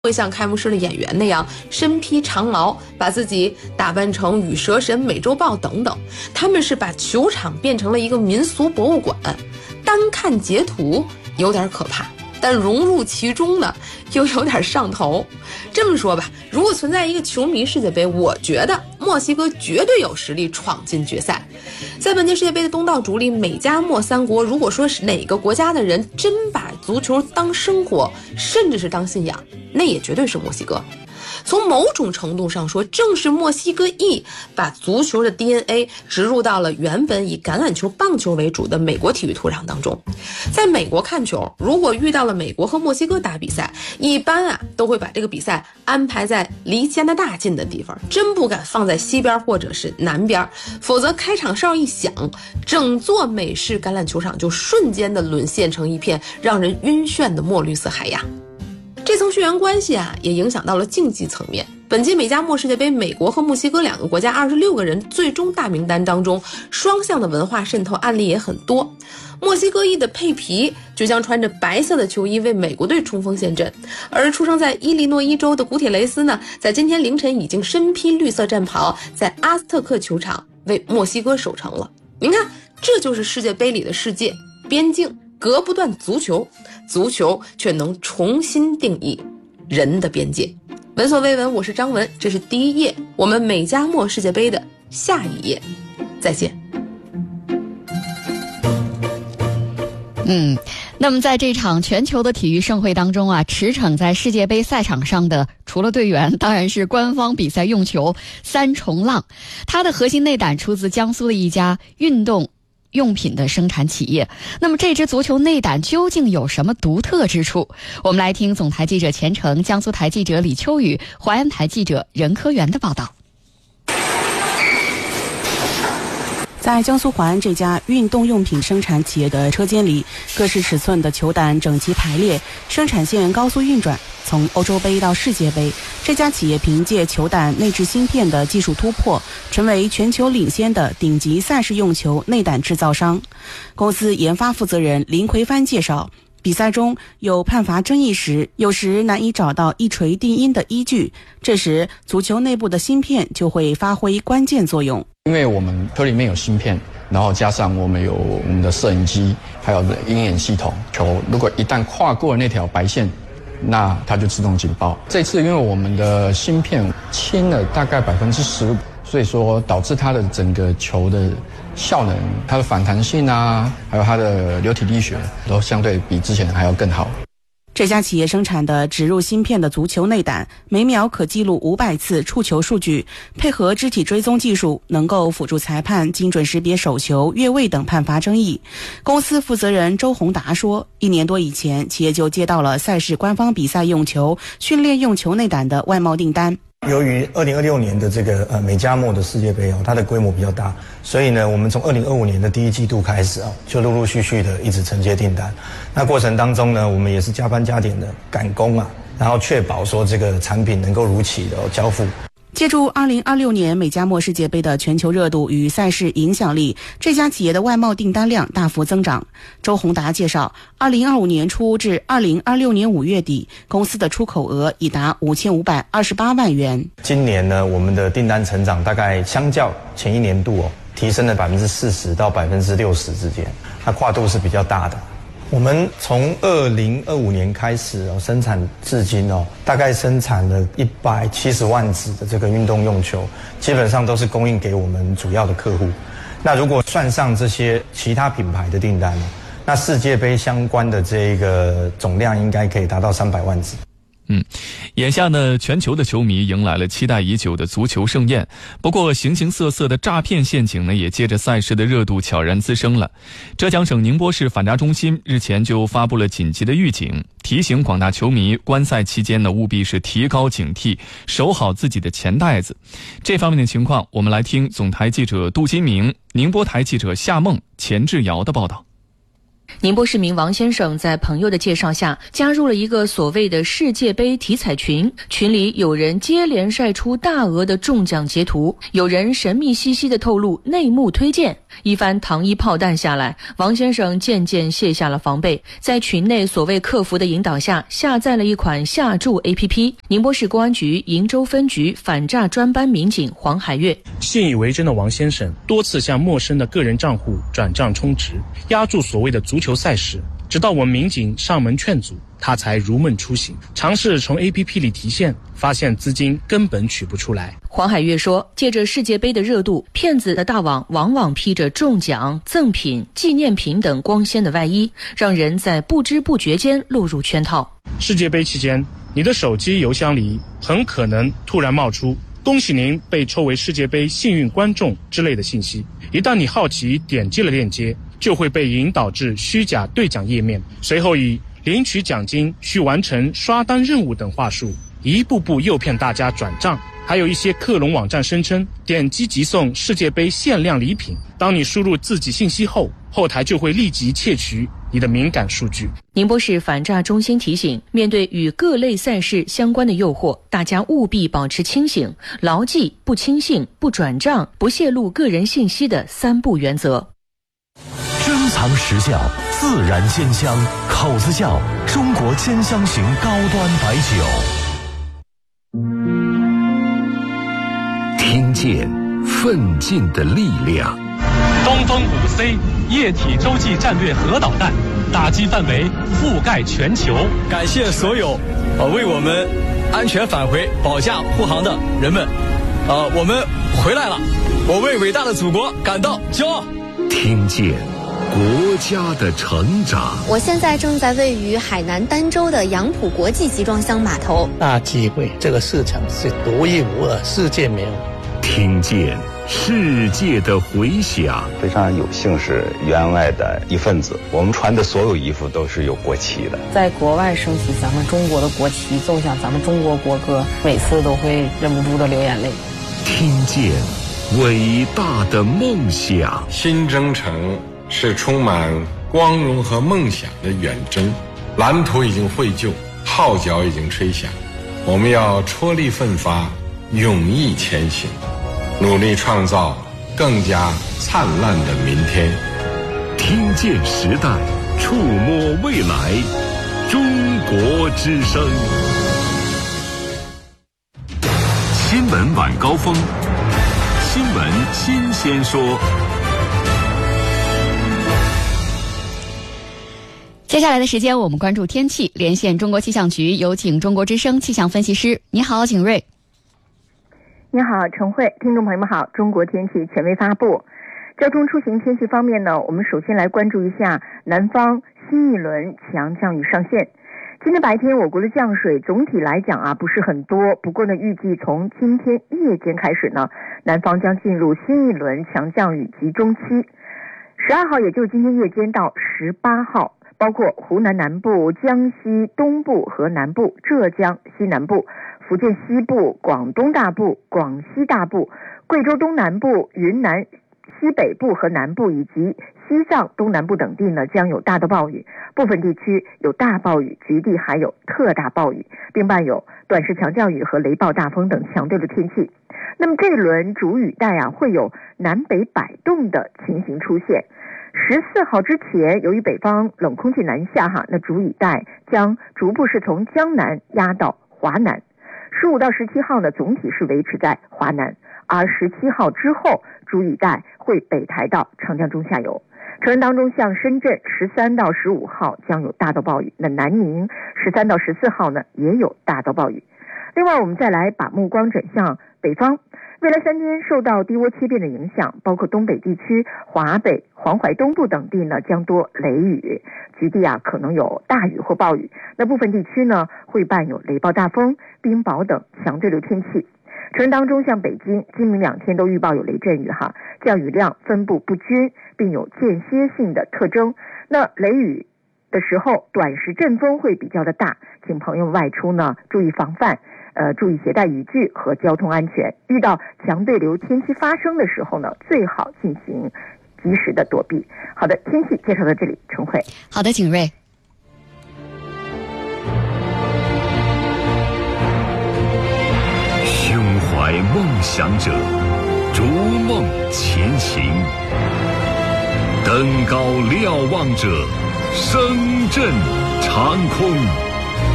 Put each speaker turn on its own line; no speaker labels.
会像开幕式的演员那样身披长袍，把自己打扮成羽蛇神、美洲豹等等。他们是把球场变成了一个民俗博物馆，单看截图有点可怕，但融入其中呢又有点上头。这么说吧，如果存在一个球迷世界杯，我觉得墨西哥绝对有实力闯进决赛。在本届世界杯的东道主里，美加墨三国，如果说是哪个国家的人真把足球当生活，甚至是当信仰，那也绝对是墨西哥。从某种程度上说，正是墨西哥裔把足球的 DNA 植入到了原本以橄榄球、棒球为主的美国体育土壤当中。在美国看球，如果遇到了美国和墨西哥打比赛，一般都会把这个比赛安排在离加拿大近的地方，真不敢放在西边或者是南边，否则开场哨一响，整座美式橄榄球场就瞬间的沦陷成一片让人晕眩的墨绿色海洋。这层血缘关系也影响到了竞技层面。本届美加墨世界杯，美国和墨西哥两个国家26个人最终大名单当中，双向的文化渗透案例也很多。墨西哥裔的佩皮就将穿着白色的球衣为美国队冲锋陷阵，而出生在伊利诺伊州的古铁雷斯呢，在今天凌晨已经身披绿色战袍，在阿斯特克球场为墨西哥守城了。您看，这就是世界杯里的世界，边境隔不断足球，足球却能重新定义人的边界。闻所未闻，我是张文，这是第一页，我们美加墨世界杯的下一页，再见。
那么在这场全球的体育盛会当中驰骋在世界杯赛场上的除了队员，当然是官方比赛用球三重浪。它的核心内胆出自江苏的一家运动用品的生产企业。那么这支足球内胆究竟有什么独特之处？我们来听总台记者钱程、江苏台记者李秋雨、淮安台记者任科元的报道。
在江苏淮安这家运动用品生产企业的车间里，各式尺寸的球胆整齐排列，生产线高速运转。从欧洲杯到世界杯，这家企业凭借球胆内置芯片的技术突破，成为全球领先的顶级赛事用球内胆制造商。公司研发负责人林奎帆介绍，比赛中有判罚争议时，有时难以找到一锤定音的依据，这时足球内部的芯片就会发挥关键作用。
因为我们车里面有芯片，然后加上我们有我们的摄影机，还有鹰眼系统，球如果一旦跨过那条白线，那它就自动警报。这次因为我们的芯片轻了大概15%，所以说导致它的整个球的效能、它的反弹性还有它的流体力学都相对比之前还要更好。
这家企业生产的植入芯片的足球内胆，每秒可记录500次触球数据，配合肢体追踪技术，能够辅助裁判精准识别手球、越位等判罚争议。公司负责人周宏达说，1年多以前，企业就接到了赛事官方比赛用球、训练用球内胆的外贸订单。
由于2026年的这个美加墨的世界杯它的规模比较大，所以呢，我们从2025年的第1季度开始就陆陆续续的一直承接订单。那过程当中呢，我们也是加班加点的赶工然后确保说这个产品能够如期的交付。
借助2026年美加墨世界杯的全球热度与赛事影响力，这家企业的外贸订单量大幅增长。周宏达介绍，2025年初至2026年5月底，公司的出口额已达5528万元。
今年呢，我们的订单成长大概相较前一年度提升了40%到60%之间，它跨度是比较大的。我们从2025年开始生产至今大概生产了170万只的这个运动用球，基本上都是供应给我们主要的客户。那如果算上这些其他品牌的订单，那世界杯相关的这个总量应该可以达到300万只。
眼下呢，全球的球迷迎来了期待已久的足球盛宴。不过，形形色色的诈骗陷阱呢，也借着赛事的热度悄然滋生了。浙江省宁波市反诈中心日前就发布了紧急的预警，提醒广大球迷观赛期间呢，务必是提高警惕，守好自己的钱袋子。这方面的情况，我们来听总台记者杜金明、宁波台记者夏梦、钱志尧的报道。
宁波市民王先生在朋友的介绍下加入了一个所谓的世界杯体彩群，群里有人接连晒出大额的中奖截图，有人神秘兮兮地透露内幕推荐。 一番糖衣炮弹下来，王先生渐渐卸下了防备，在群内所谓客服的引导下，下载了一款下注 APP。宁波市公安局鄞州分局反诈专班民警黄海月，
信以为真的王先生多次向陌生的个人账户转账充值，押注所谓的足球赛事，直到我们民警上门劝阻，他才如梦初醒，尝试从 APP 里提现，发现资金根本取不出来。
黄海月说，借着世界杯的热度，骗子的大网往往披着中奖、赠品、纪念品等光鲜的外衣，让人在不知不觉间落入圈套。
世界杯期间，你的手机邮箱里很可能突然冒出恭喜您被抽为世界杯幸运观众之类的信息，一旦你好奇点击了链接，就会被引导至虚假兑奖页面，随后以领取奖金、需完成刷单任务等话术，一步步诱骗大家转账。还有一些克隆网站声称点击即送世界杯限量礼品，当你输入自己信息后，后台就会立即窃取你的敏感数据。
宁波市反诈中心提醒，面对与各类赛事相关的诱惑，大家务必保持清醒，牢记不轻信、不转账、不泄露个人信息的3不原则。
珍藏实效，自然鲜香，口子窖中国兼香型高端白酒。
听见奋进的力量。
东风5C 液体洲际战略核导弹，打击范围覆盖全球。
感谢所有为我们安全返回保驾护航的人们，我们回来了，我为伟大的祖国感到骄傲。
听见国家的成长。
我现在正在位于海南儋州的杨浦国际集装箱码头。
大机会，这个市场是独一无二，世界没有。
听见世界的回响。
非常有幸是员外的一份子，我们穿的所有衣服都是有国旗的。
在国外升起咱们中国的国旗，奏响咱们中国国歌，每次都会忍不住的流眼泪。
听见伟大的梦想。
新征程是充满光荣和梦想的远征，蓝图已经绘就，号角已经吹响，我们要踔厉奋发，勇毅前行，努力创造更加灿烂的明天。
听见时代，触摸未来，中国之声。新闻晚高峰，新闻新鲜说。
接下来的时间，我们关注天气，连线中国气象局，有请中国之声气象分析师。你好，景睿。
你好，陈慧，听众朋友们好。中国天气权威发布。交通出行天气方面呢，我们首先来关注一下南方新一轮强降雨上线。今天白天我国的降水总体来讲不是很多，不过呢，预计从今天夜间开始呢，南方将进入新一轮强降雨集中期。12号，也就是今天夜间到18号。包括湖南南部、江西东部和南部、浙江西南部、福建西部、广东大部、广西大部、贵州东南部、云南西北部和南部以及西藏东南部等地呢，将有大到暴雨，部分地区有大暴雨，局地还有特大暴雨，并伴有短时强降雨和雷暴大风等强对的天气。那么这轮主雨带会有南北摆动的情形出现。14号之前，由于北方冷空气南下那主雨带将逐步是从江南压到华南。15到17号呢，总体是维持在华南，而17号之后，主雨带会北抬到长江中下游。成人当中，像深圳13到15号将有大到暴雨，那南宁13到14号呢也有大到暴雨。另外，我们再来把目光转向北方。未来3天受到低涡切变的影响，包括东北地区、华北、黄淮东部等地呢将多雷雨，局地可能有大雨或暴雨。那部分地区呢会伴有雷暴大风、冰雹等强对流天气。成人当中，像北京今明2天都预报有雷阵雨降雨量分布不均，并有间歇性的特征。那雷雨的时候，短时阵风会比较的大，请朋友外出呢注意防范。注意携带雨具和交通安全。遇到强对流天气发生的时候呢，最好进行及时的躲避。好的，天气介绍到这里，陈慧。
好的，景睿。
胸怀梦想者，逐梦前行。 登高瞭望者，声震长空。